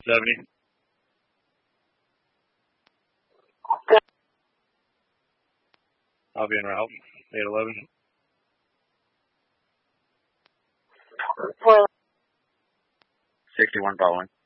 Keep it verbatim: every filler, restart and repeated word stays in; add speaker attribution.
Speaker 1: seventy. I'll be en route. eight eleven.
Speaker 2: Four.
Speaker 1: sixty-one following.